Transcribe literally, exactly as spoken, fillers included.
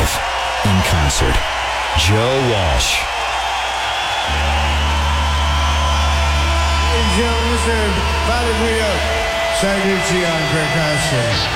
live, in concert. Joe Walsh. Ladies and gentlemen, Mister Valerio Sarducci on percussion.